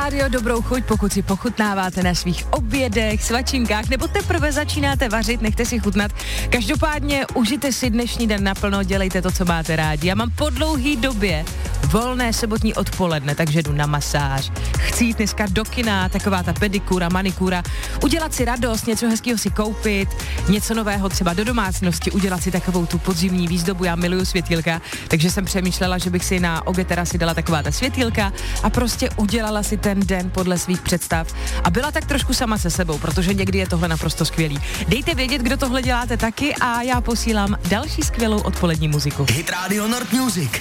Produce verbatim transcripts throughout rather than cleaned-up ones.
Rádio Dobrou chuť, pokud si pochutnáváte na svých obědech, svačinkách nebo teprve začínáte vařit, nechte si chutnat. Každopádně užijte si dnešní den naplno, dělejte to, co máte rádi. Já mám po dlouhý době volné sobotní odpoledne, takže jdu na masáž. Chci jít dneska do kina, taková ta pedikura, manikura, udělat si radost, něco hezkého si koupit, něco nového třeba do domácnosti, udělat si takovou tu podzimní výzdobu. Já miluju světýlka, takže jsem přemýšlela, že bych si na oběd teda si dala taková ta světýlka a prostě udělala si ten den podle svých představ a byla tak trošku sama se sebou, protože někdy je tohle naprosto skvělý. Dejte vědět, kdo tohle děláte taky a já posílám další skvělou odpolední muziku. Hit Radio Nord Music.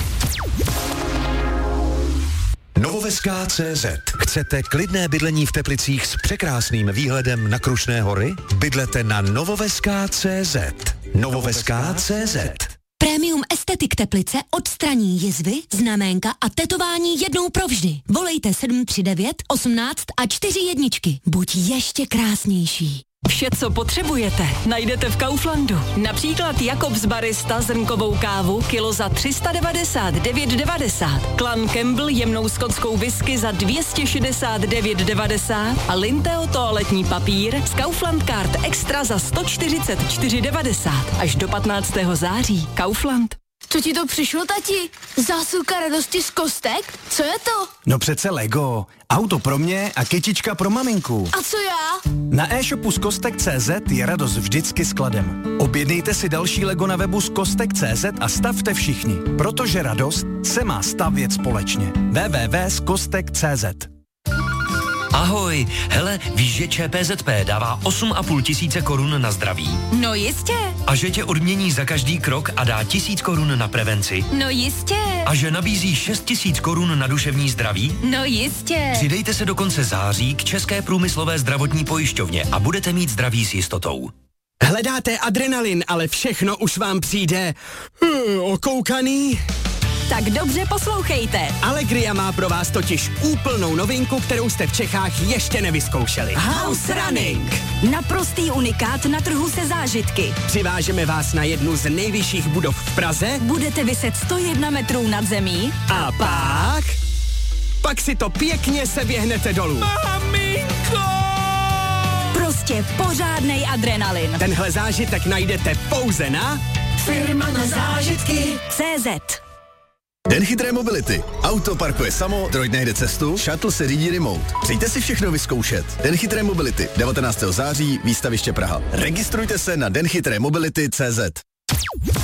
Novoveská tečka cé zet. Chcete klidné bydlení v Teplicích s překrásným výhledem na Krušné hory? Bydlete na Novoveská tečka cé zet. Novoveská tečka cé zet. Premium Estetik Teplice odstraní jizvy, znaménka a tetování jednou provždy. Volejte sedm tři devět, osmnáct a čtyři jedničky. Buď ještě krásnější. Vše, co potřebujete, najdete v Kauflandu. Například Jakobs Barista zrnkovou kávu kilo za tři sta devadesát devět devadesát, Clan Campbell jemnou skotskou whisky za dvě stě šedesát devět devadesát a Linteo toaletní papír z Kaufland Card Extra za sto čtyřicet čtyři devadesát. Až do patnáctého září. Kaufland. Co ti to přišlo, tati? Zásilka radosti z kostek? Co je to? No přece Lego. Auto pro mě a kytička pro maminku. A co já? Na e-shopu z kostek tečka cé zet je radost vždycky skladem. Objednejte si další Lego na webu z kostek tečka cé zet a stavte všichni, protože radost se má stavět společně. w w w tečka z kostek tečka cé zet. Ahoj, hele, víš, že ČPZP dává osm a půl tisíce korun na zdraví? No jistě. A že tě odmění za každý krok a dá tisíc korun na prevenci? No jistě. A že nabízí šest tisíc korun na duševní zdraví? No jistě. Přidejte se do konce září k České průmyslové zdravotní pojišťovně a budete mít zdraví s jistotou. Hledáte adrenalin, ale všechno už vám přijde hmm, okoukaný? Tak dobře poslouchejte. Allegria má pro vás totiž úplnou novinku, kterou jste v Čechách ještě nevyzkoušeli. House Running. Naprostý unikát na trhu se zážitky. Přivážeme vás na jednu z nejvyšších budov v Praze. Budete viset sto jedna metrů nad zemí. A pak... Pak si to pěkně seběhnete dolů. Maminko! Prostě pořádnej adrenalin. Tenhle zážitek najdete pouze na... Firma na zážitky tečka cé zet. Den chytré mobility. Auto parkuje samo, droid najde cestu, shuttle se řídí remote. Přijďte si všechno vyzkoušet. Den chytré mobility. devatenáctého září, výstaviště Praha. Registrujte se na den chytré mobility tečka cé zet.